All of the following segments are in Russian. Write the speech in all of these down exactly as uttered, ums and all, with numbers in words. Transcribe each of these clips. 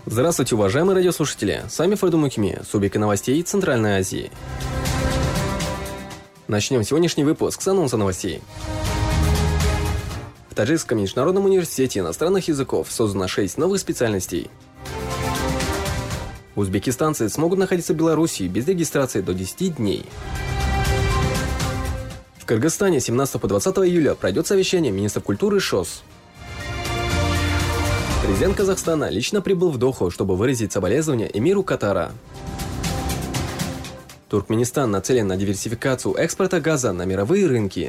Здравствуйте, уважаемые радиослушатели! С вами Файдун Мукими, субъект новостей Центральной Азии. Начнем сегодняшний выпуск с анонса новостей. В Таджикском международном университете иностранных языков создано шесть новых специальностей. Узбекистанцы смогут находиться в Беларуси без регистрации до десяти дней. В Кыргызстане с семнадцатого по двадцатое июля пройдет совещание министров культуры ШОС. Президент Казахстана лично прибыл в Доху, чтобы выразить соболезнования эмиру Катара. Туркменистан нацелен на диверсификацию экспорта газа на мировые рынки.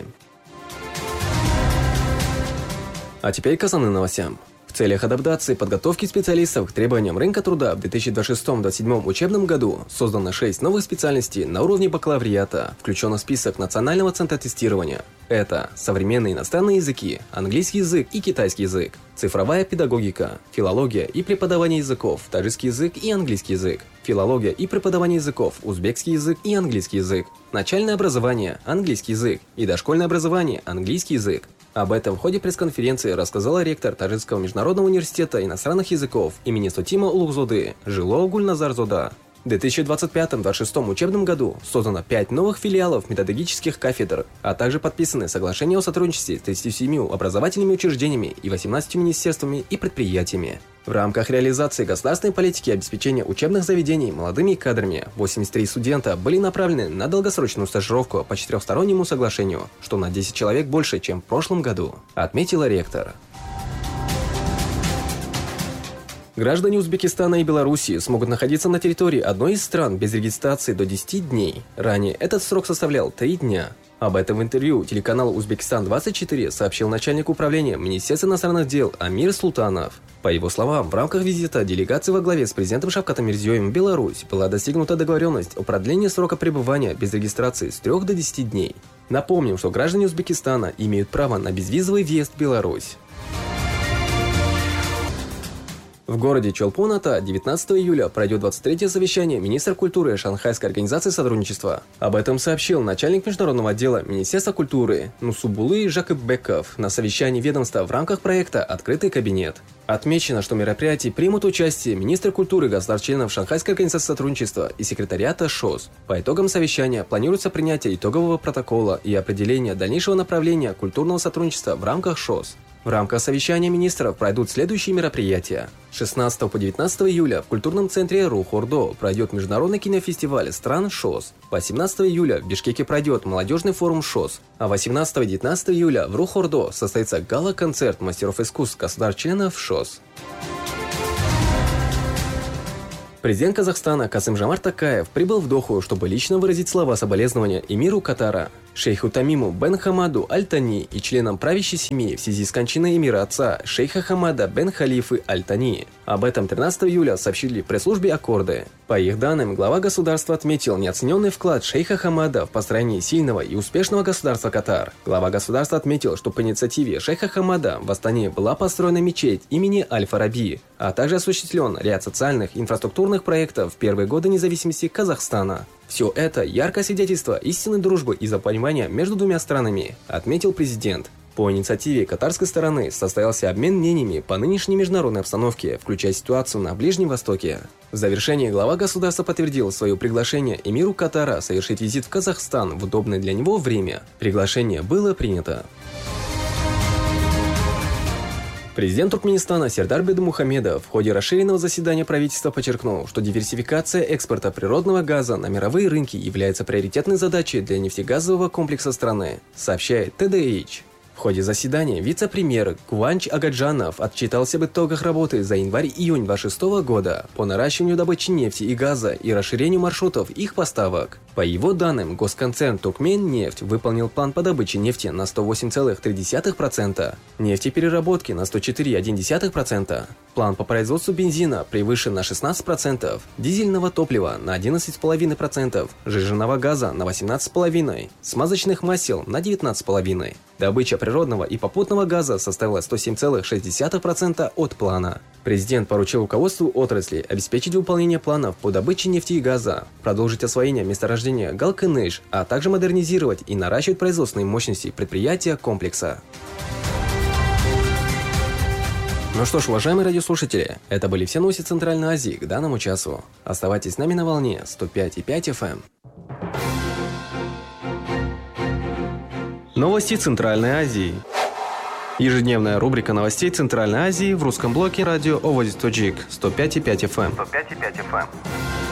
А теперь к основным новостям. В целях адаптации и подготовки специалистов к требованиям рынка труда в две тысячи двадцать шестом — две тысячи двадцать седьмом учебном году создано шесть новых специальностей на уровне бакалавриата, включено в список Национального центра тестирования. Это современные иностранные языки, английский язык и китайский язык, цифровая педагогика, филология и преподавание языков, таджикский язык и английский язык, филология и преподавание языков, узбекский язык и английский язык, начальное образование, английский язык и дошкольное образование, английский язык. Об этом в ходе пресс-конференции рассказала ректор Таджикского международного университета иностранных языков имени Сутима Улугзоды Жило Гульназар Зода. В две тысячи двадцать пятом — две тысячи двадцать шестом учебном году создано пять новых филиалов методологических кафедр, а также подписаны соглашения о сотрудничестве с тридцатью семью образовательными учреждениями и восемнадцатью министерствами и предприятиями. В рамках реализации государственной политики обеспечения учебных заведений молодыми кадрами восемьдесят три студента были направлены на долгосрочную стажировку по четырехстороннему соглашению, что на десять человек больше, чем в прошлом году, отметила ректор. Граждане Узбекистана и Беларуси смогут находиться на территории одной из стран без регистрации до десяти дней. Ранее этот срок составлял три дня. Об этом в интервью телеканал «Узбекистан двадцать четыре» сообщил начальник управления Министерства иностранных дел Амир Султанов. По его словам, в рамках визита делегации во главе с президентом Шавкатом Мирзиёевым в Беларусь была достигнута договоренность о продлении срока пребывания без регистрации с трёх до десяти дней. Напомним, что граждане Узбекистана имеют право на безвизовый въезд в Беларусь. В городе Чолпон-Ата девятнадцатого июля пройдет двадцать третье совещание министров культуры Шанхайской организации сотрудничества. Об этом сообщил начальник международного отдела Министерства культуры Нусубулы Жакыббеков на совещании ведомства в рамках проекта «Открытый кабинет». Отмечено, что в мероприятии примут участие министры культуры государств-членов Шанхайской организации сотрудничества и секретариата ШОС. По итогам совещания планируется принятие итогового протокола и определение дальнейшего направления культурного сотрудничества в рамках ШОС. В рамках совещания министров пройдут следующие мероприятия. С шестнадцатого по девятнадцатое июля в культурном центре Рух-Ордо пройдет международный кинофестиваль стран ШОС. восемнадцатого июля в Бишкеке пройдет молодежный форум ШОС. А восемнадцатого и девятнадцатого июля в Рух-Ордо состоится гала-концерт мастеров искусств государств-членов ШОС. Президент Казахстана Касым-Жомарт Токаев прибыл в Доху, чтобы лично выразить слова соболезнования эмиру Катара, шейху Тамиму бен Хамаду Аль-Тани и членам правящей семьи в связи с кончиной эмира отца шейха Хамада бен Халифы Аль-Тани. Об этом тринадцатого июля сообщили в пресс-службе Аккорды. По их данным, глава государства отметил неоцененный вклад шейха Хамада в построении сильного и успешного государства Катар. Глава государства отметил, что по инициативе шейха Хамада в Астане была построена мечеть имени Аль-Фараби, а также осуществлен ряд социальных инфраструктурных проектов в первые годы независимости Казахстана. Все это яркое свидетельство истинной дружбы и взаимопонимания между двумя странами, отметил президент. По инициативе катарской стороны состоялся обмен мнениями по нынешней международной обстановке, включая ситуацию на Ближнем Востоке. В завершении глава государства подтвердил свое приглашение эмиру Катара совершить визит в Казахстан в удобное для него время. Приглашение было принято. Президент Туркменистана Сердар Бердымухамедов в ходе расширенного заседания правительства подчеркнул, что диверсификация экспорта природного газа на мировые рынки является приоритетной задачей для нефтегазового комплекса страны, сообщает тэ дэ эйч. В ходе заседания вице-премьер Куванч Агаджанов отчитался об итогах работы за январь-июнь две тысячи двадцать шестого года по наращиванию добычи нефти и газа и расширению маршрутов их поставок. По его данным, госконцерн Туркменнефть выполнил план по добыче нефти на сто восемь целых три десятых процента, нефтепереработки на сто четыре целых одна десятая процента, план по производству бензина превышен на шестнадцать процентов, дизельного топлива на одиннадцать целых пять десятых процента, сжиженного газа на восемнадцать целых пять десятых процента, смазочных масел на девятнадцать целых пять десятых процента. Добыча природного и попутного газа составила сто семь целых шесть десятых процента от плана. Президент поручил руководству отрасли обеспечить выполнение планов по добыче нефти и газа, продолжить освоение месторождения Галкыныш, а также модернизировать и наращивать производственные мощности предприятия комплекса. Ну что ж, уважаемые радиослушатели, это были все новости Центральной Азии к данному часу. Оставайтесь с нами на волне сто пять и пять эф эм. Новости Центральной Азии. Ежедневная рубрика новостей Центральной Азии в русском блоке радио Оводи Тоджик сто пять и пять эф эм. сто пять и пять эф эм.